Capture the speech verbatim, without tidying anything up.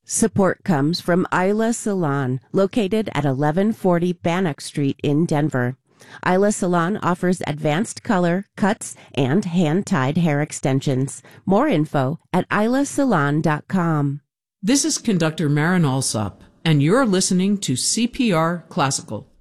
Support comes from Isla Salon, located at eleven forty Bannock Street in Denver. Isla Salon offers advanced color, cuts, and hand-tied hair extensions. More info at isla salon dot com. This is conductor Marin Alsop, and you're listening to C P R Classical.